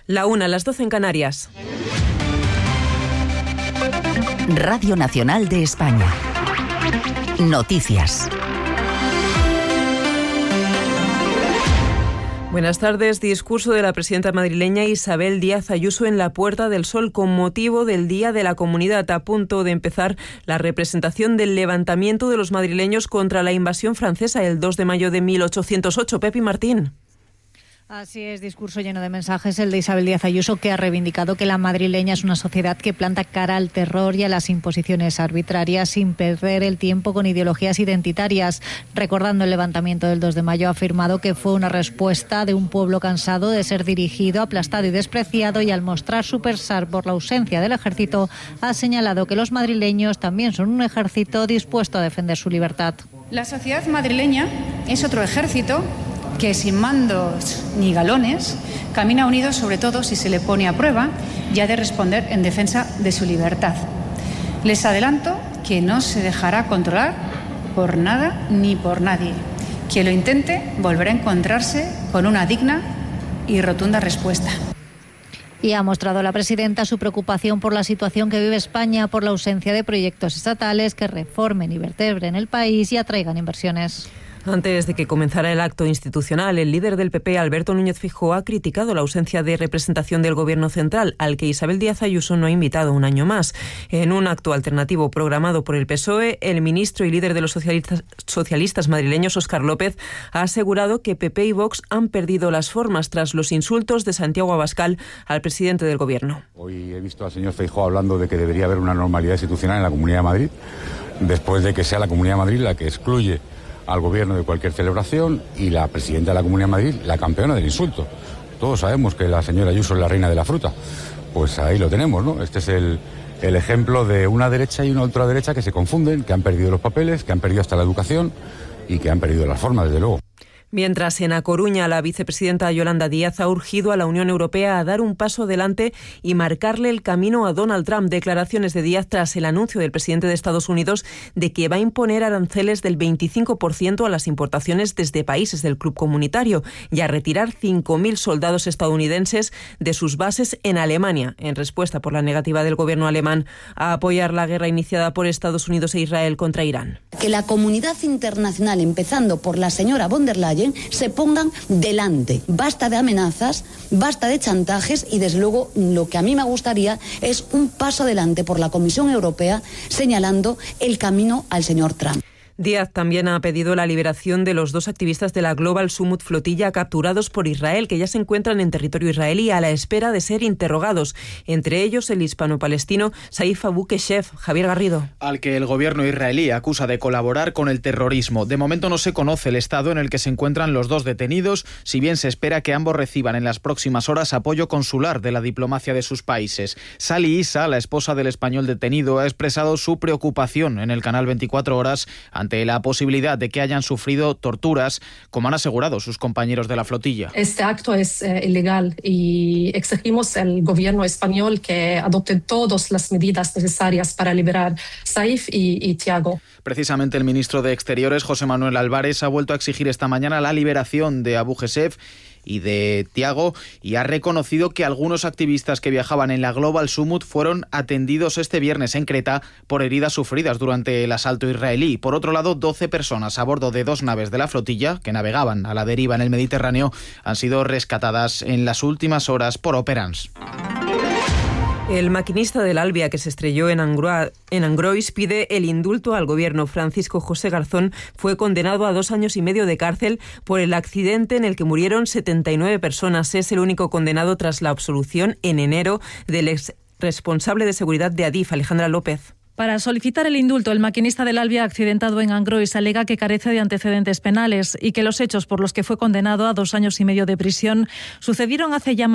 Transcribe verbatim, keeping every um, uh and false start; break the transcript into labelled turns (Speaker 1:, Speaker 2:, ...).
Speaker 1: La una, las doce en Canarias.
Speaker 2: Radio Nacional de España. Noticias.
Speaker 1: Buenas tardes. Discurso de la presidenta madrileña Isabel Díaz Ayuso en la Puerta del Sol con motivo del Día de la Comunidad, a punto de empezar la representación del levantamiento de los madrileños contra la invasión francesa el dos de mayo de mil ochocientos ocho. Pepi Martín.
Speaker 3: Así es, discurso lleno de mensajes el de Isabel Díaz Ayuso, que ha reivindicado que la madrileña es una sociedad que planta cara al terror y a las imposiciones arbitrarias sin perder el tiempo con ideologías identitarias. Recordando el levantamiento del dos de mayo, ha afirmado que fue una respuesta de un pueblo cansado de ser dirigido, aplastado y despreciado, y al mostrar su pesar por la ausencia del ejército, ha señalado que los madrileños también son un ejército dispuesto a defender su libertad.
Speaker 4: La sociedad madrileña es otro ejército que sin mandos ni galones camina unido, sobre todo si se le pone a prueba y ha de responder en defensa de su libertad. Les adelanto que no se dejará controlar por nada ni por nadie. Quien lo intente volverá a encontrarse con una digna y rotunda respuesta.
Speaker 3: Y ha mostrado la presidenta su preocupación por la situación que vive España, por la ausencia de proyectos estatales que reformen y vertebren el país y atraigan inversiones.
Speaker 1: Antes de que comenzara el acto institucional, el líder del P P, Alberto Núñez Feijóo, ha criticado la ausencia de representación del Gobierno central, al que Isabel Díaz Ayuso no ha invitado un año más. En un acto alternativo programado por el P S O E, el ministro y líder de los socialistas, socialistas madrileños, Óscar López, ha asegurado que P P y Vox han perdido las formas tras los insultos de Santiago Abascal al presidente del Gobierno.
Speaker 5: Hoy he visto al señor Feijóo hablando de que debería haber una normalidad institucional en la Comunidad de Madrid, después de que sea la Comunidad de Madrid la que excluye al gobierno de cualquier celebración y la presidenta de la Comunidad de Madrid la campeona del insulto. Todos sabemos que la señora Ayuso es la reina de la fruta. Pues ahí lo tenemos, ¿no? Este es el, el ejemplo de una derecha y una ultraderecha que se confunden, que han perdido los papeles, que han perdido hasta la educación y que han perdido las formas, desde luego.
Speaker 1: Mientras, en A Coruña, la vicepresidenta Yolanda Díaz ha urgido a la Unión Europea a dar un paso adelante y marcarle el camino a Donald Trump. Declaraciones de Díaz tras el anuncio del presidente de Estados Unidos de que va a imponer aranceles del veinticinco por ciento a las importaciones desde países del club comunitario y a retirar cinco mil soldados estadounidenses de sus bases en Alemania, en respuesta por la negativa del gobierno alemán a apoyar la guerra iniciada por Estados Unidos e Israel contra Irán.
Speaker 6: Que la comunidad internacional, empezando por la señora von der Leyen, se pongan delante. Basta de amenazas, basta de chantajes y, desde luego, lo que a mí me gustaría es un paso adelante por la Comisión Europea señalando el camino al señor Trump.
Speaker 1: Díaz también ha pedido la liberación de los dos activistas de la Global Summit Flotilla capturados por Israel, que ya se encuentran en territorio israelí a la espera de ser interrogados. Entre ellos, el hispano-palestino Saif Abu Keshef. Javier Garrido.
Speaker 7: Al que el gobierno israelí acusa de colaborar con el terrorismo. De momento no se conoce el estado en el que se encuentran los dos detenidos, si bien se espera que ambos reciban en las próximas horas apoyo consular de la diplomacia de sus países. Sally Issa, la esposa del español detenido, ha expresado su preocupación en el canal veinticuatro horas ante la posibilidad de que hayan sufrido torturas, como han asegurado sus compañeros de la flotilla.
Speaker 8: Este acto es eh, ilegal y exigimos al gobierno español que adopte todas las medidas necesarias para liberar Saif y, y Tiago.
Speaker 7: Precisamente el ministro de Exteriores, José Manuel Álvarez, ha vuelto a exigir esta mañana la liberación de Abu Keshef y de Tiago, y ha reconocido que algunos activistas que viajaban en la Global Summit fueron atendidos este viernes en Creta por heridas sufridas durante el asalto israelí. Por otro lado, doce personas a bordo de dos naves de la flotilla que navegaban a la deriva en el Mediterráneo han sido rescatadas en las últimas horas por Operans.
Speaker 1: El maquinista del Albia que se estrelló en, Angroa, en Angrois pide el indulto al gobierno. Francisco José Garzón fue condenado a dos años y medio de cárcel por el accidente en el que murieron setenta y nueve personas. Es el único condenado tras la absolución en enero del ex responsable de seguridad de Adif, Alejandra López.
Speaker 9: Para solicitar el indulto, el maquinista del Albia accidentado en Angrois alega que carece de antecedentes penales y que los hechos por los que fue condenado a dos años y medio de prisión sucedieron hace ya más